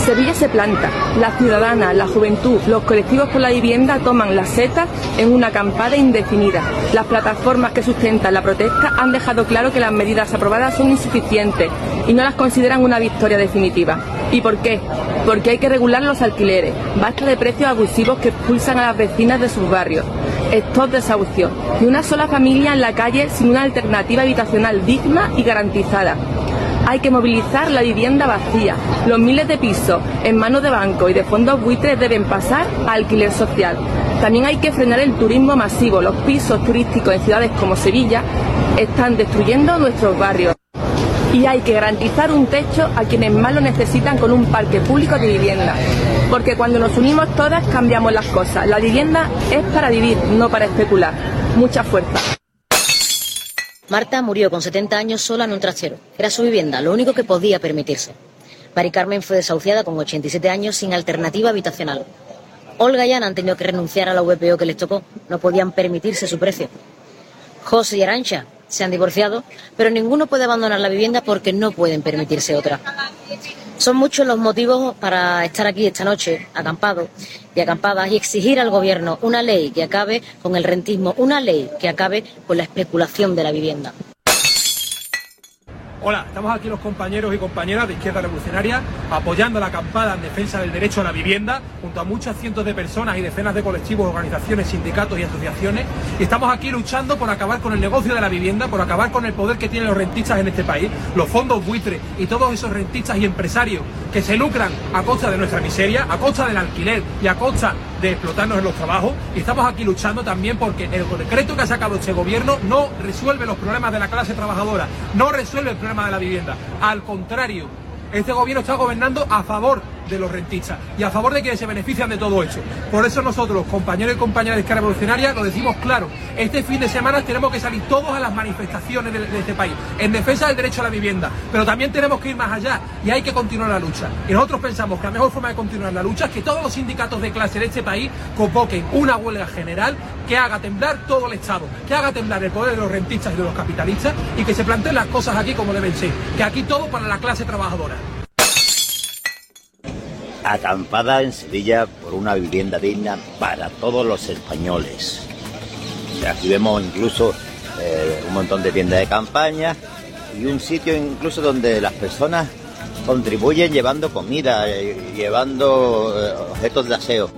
Sevilla se planta. Las ciudadanas, la juventud, los colectivos por la vivienda toman las setas en una acampada indefinida. Las plataformas que sustentan la protesta han dejado claro que las medidas aprobadas son insuficientes y no las consideran una victoria definitiva. ¿Y por qué? Porque hay que regular los alquileres. Basta de precios abusivos que expulsan a las vecinas de sus barrios. Stop desahucio. Ni una sola familia en la calle sin una alternativa habitacional digna y garantizada. Hay que movilizar la vivienda vacía. Los miles de pisos en manos de bancos y de fondos buitres deben pasar a alquiler social. También hay que frenar el turismo masivo. Los pisos turísticos en ciudades como Sevilla están destruyendo nuestros barrios. Y hay que garantizar un techo a quienes más lo necesitan con un parque público de vivienda. Porque cuando nos unimos todas cambiamos las cosas. La vivienda es para vivir, no para especular. Mucha fuerza. Marta murió con 70 años sola en un trastero. Era su vivienda, lo único que podía permitirse. Mari Carmen fue desahuciada con 87 años sin alternativa habitacional. Olga y Ana han tenido que renunciar a la VPO que les tocó. No podían permitirse su precio. José y Arantxa se han divorciado, pero ninguno puede abandonar la vivienda porque no pueden permitirse otra. Son muchos los motivos para estar aquí esta noche, acampados y acampadas, y exigir al gobierno una ley que acabe con el rentismo, una ley que acabe con la especulación de la vivienda. Hola, estamos aquí los compañeros y compañeras de Izquierda Revolucionaria apoyando la acampada en defensa del derecho a la vivienda junto a muchos cientos de personas y decenas de colectivos, organizaciones, sindicatos y asociaciones, y estamos aquí luchando por acabar con el negocio de la vivienda, por acabar con el poder que tienen los rentistas en este país, los fondos buitres y todos esos rentistas y empresarios que se lucran a costa de nuestra miseria, a costa del alquiler y a costa de explotarnos en los trabajos. Y estamos aquí luchando también porque el decreto que ha sacado este gobierno no resuelve los problemas de la clase trabajadora, no resuelve el problema de la vivienda. Al contrario, este gobierno está gobernando a favor de los rentistas y a favor de quienes se benefician de todo esto. Por eso nosotros, compañeros y compañeras de Izquierda Revolucionaria, lo decimos claro: este fin de semana tenemos que salir todos a las manifestaciones de este país en defensa del derecho a la vivienda, pero también tenemos que ir más allá y hay que continuar la lucha. Y nosotros pensamos que la mejor forma de continuar la lucha es que todos los sindicatos de clase de este país convoquen una huelga general que haga temblar todo el Estado, que haga temblar el poder de los rentistas y de los capitalistas, y que se planteen las cosas aquí como deben ser, que aquí todo para la clase trabajadora. Acampada en Sevilla por una vivienda digna para todos los españoles. Aquí vemos incluso un montón de tiendas de campaña y un sitio incluso donde las personas contribuyen llevando comida, llevando objetos de aseo.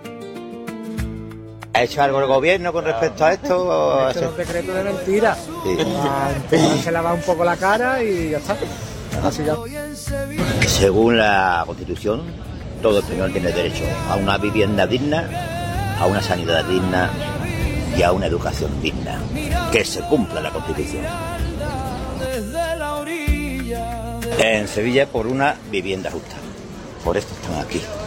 ¿Ha hecho algo el gobierno con respecto a esto? Ha hecho un decreto de mentira. Sí. Se lava un poco la cara y ya está. Así ya. Según la Constitución, todo español tiene derecho a una vivienda digna, a una sanidad digna y a una educación digna. Que se cumpla la Constitución. En Sevilla por una vivienda justa. Por esto están aquí.